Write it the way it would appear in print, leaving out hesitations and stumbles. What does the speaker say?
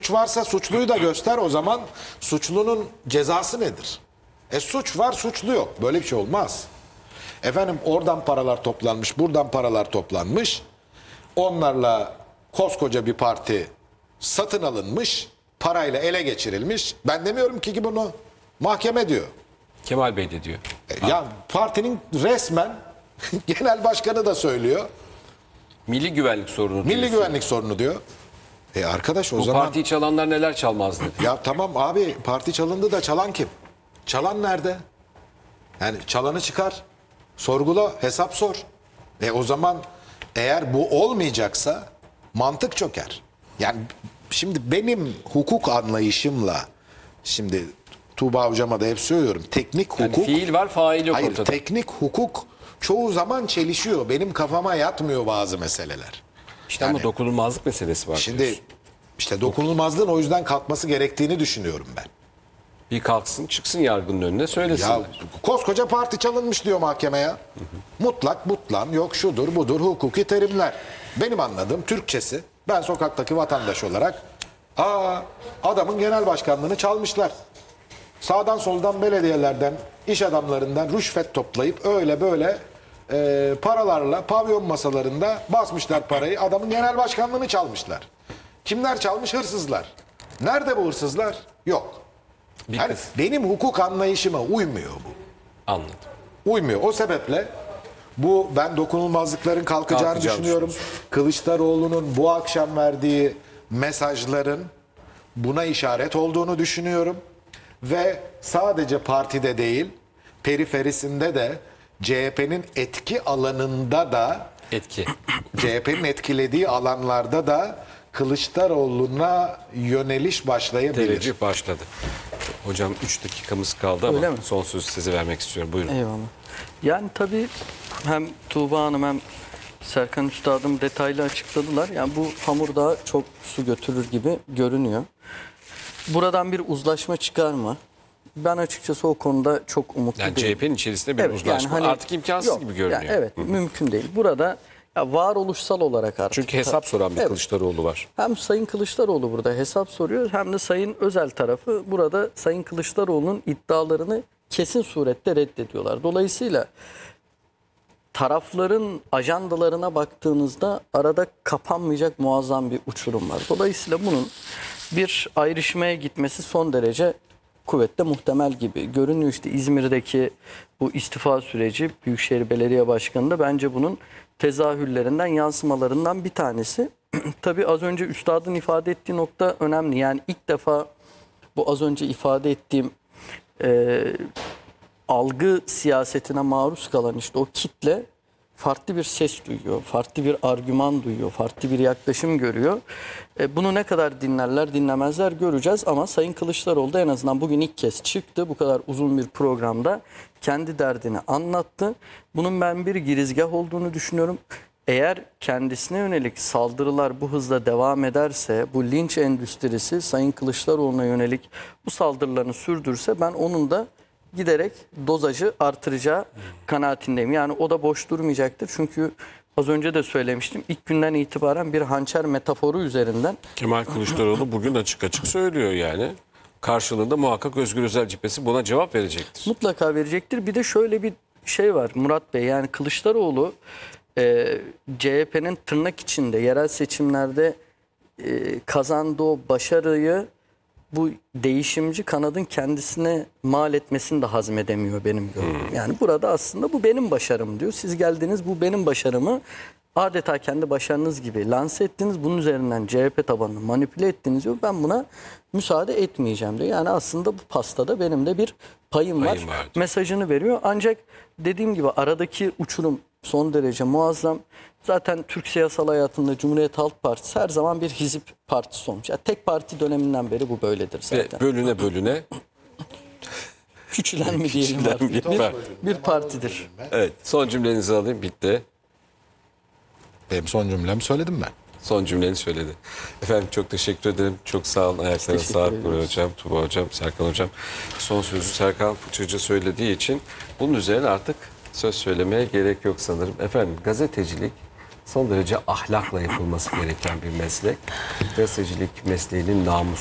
Suç varsa suçluyu da göster, o zaman suçlunun cezası nedir? Suç var, suçlu yok. Böyle bir şey olmaz. Efendim oradan paralar toplanmış, buradan paralar toplanmış. Onlarla koskoca bir parti satın alınmış, parayla ele geçirilmiş. Ben demiyorum ki bunu, mahkeme diyor. Kemal Bey de diyor. Ya partinin resmen genel başkanı da söylüyor. Milli güvenlik sorunu. Milli diyorsun. güvenlik sorunu diyor. Arkadaş o Bu zaman... partiyi çalanlar neler çalmaz dedi. Ya tamam abi, parti çalındı da çalan kim? Çalan nerede? Yani çalanı çıkar, sorgula, hesap sor. O zaman eğer bu olmayacaksa mantık çöker. Yani şimdi benim hukuk anlayışımla, şimdi Tuğba hocama da hep söylüyorum, teknik Yani hukuk... fiil var, fail yok Hayır, ortada. teknik hukuk çoğu zaman çelişiyor. Benim kafama yatmıyor bazı meseleler. İşte Yani- ama dokunulmazlık meselesi var. Şimdi diyorsun. işte dokunulmazlığın o yüzden kalkması gerektiğini düşünüyorum ben. Bir kalksın çıksın yargının önüne söylesinler. Ya koskoca parti çalınmış diyor mahkemeye. Mutlak butlan, yok şudur budur, hukuki terimler. Benim anladığım Türkçesi, ben sokaktaki vatandaş olarak adamın genel başkanlığını çalmışlar. Sağdan soldan belediyelerden, iş adamlarından rüşvet toplayıp öyle böyle paralarla pavyon masalarında basmışlar parayı. Adamın genel başkanlığını çalmışlar. Kimler çalmış? Hırsızlar. Nerede bu hırsızlar? Yok. Bir Yani kız. benim hukuk anlayışıma uymuyor bu. Anladım. Uymuyor. O sebeple ben dokunulmazlıkların kalkacağını Kalkacağını düşünüyorum. Kılıçdaroğlu'nun bu akşam verdiği mesajların buna işaret olduğunu düşünüyorum. Ve sadece partide değil, periferisinde de CHP'nin etki alanında da Etki. CHP'nin etkilediği alanlarda da Kılıçdaroğlu'na yöneliş başlayabilir. Teveccüh başladı. Hocam 3 dakikamız kaldı ama Öyle mi? son sözü size vermek istiyorum. Buyurun. Eyvallah. Yani tabii hem Tuğba Hanım hem Serkan Üstadım detaylı açıkladılar. Yani bu hamur daha çok su götürür gibi görünüyor. Buradan bir uzlaşma çıkar mı? Ben açıkçası o konuda çok umutlu Yani değilim. CHP'nin içerisinde bir Evet, uzlaşma yani hani- artık imkansız yok, gibi görünüyor. yani evet, mümkün değil. Burada ya varoluşsal olarak artık. Çünkü hesap soran bir Evet. Kılıçdaroğlu var. Hem Sayın Kılıçdaroğlu burada hesap soruyor hem de Sayın Özel tarafı burada Sayın Kılıçdaroğlu'nun iddialarını kesin surette reddediyorlar. Dolayısıyla tarafların ajandalarına baktığınızda arada kapanmayacak muazzam bir uçurum var. Dolayısıyla bunun bir ayrışmaya gitmesi son derece kuvvetle muhtemel gibi görünüyor. İşte İzmir'deki bu istifa süreci Büyükşehir Belediye Başkanı'nda bence bunun tezahürlerinden, yansımalarından bir tanesi. Tabii az önce üstadın ifade ettiği nokta önemli. Yani ilk defa bu az önce ifade ettiğim algı siyasetine maruz kalan işte o kitle farklı bir ses duyuyor, farklı bir argüman duyuyor, farklı bir yaklaşım görüyor. Bunu ne kadar dinlerler, dinlemezler göreceğiz ama Sayın Kılıçdaroğlu da en azından bugün ilk kez çıktı. Bu kadar uzun bir programda kendi derdini anlattı. Bunun ben bir girizgah olduğunu düşünüyorum. Eğer kendisine yönelik saldırılar bu hızla devam ederse, bu linç endüstrisi Sayın Kılıçdaroğlu'na yönelik bu saldırılarını sürdürse ben onun da giderek dozajı artıracağı kanaatindeyim. Yani o da boş durmayacaktır. Çünkü az önce de söylemiştim. İlk günden itibaren bir hançer metaforu üzerinden Kemal Kılıçdaroğlu bugün açık açık söylüyor yani. Karşılığında muhakkak Özgür Özel cephesi buna cevap verecektir. mutlaka verecektir. Bir de şöyle bir şey var Murat Bey. Yani Kılıçdaroğlu CHP'nin tırnak içinde yerel seçimlerde kazandığı o başarıyı bu değişimci kanadın kendisine mal etmesini de hazmedemiyor benim gördüğüm. Yani burada aslında bu benim başarım diyor. Siz geldiniz bu benim başarımı adeta kendi başarınız gibi lanse ettiniz. Bunun üzerinden CHP tabanını manipüle ettiniz diyor. Ben buna müsaade etmeyeceğim diyor. Yani aslında bu pastada benim de bir payım var. Payım var. Mesajını veriyor. Ancak dediğim gibi aradaki uçurum son derece muazzam. Zaten Türk siyasal hayatında Cumhuriyet Halk Partisi her zaman bir hizip partisi olmuş. Yani tek parti döneminden beri bu böyledir Ve zaten. bölüne bölüne Küçülen mi diyelim Küçülen artık. bir parti. Bir partidir. evet, son cümlenizi alayım, bitti. Benim son cümlemi söyledim ben. Son cümleni söyledi. Efendim çok teşekkür ederim. Çok sağ olun. Ayaklarına teşekkür sağlık ederiz. Nuri Hocam, Tuba Hocam, Serkan Hocam. Son sözü Serkan Fıçıcı söylediği için bunun üzerine artık söz söylemeye gerek yok sanırım. Efendim gazetecilik son derece ahlakla yapılması gereken bir meslek. Gazetecilik mesleğinin namusu.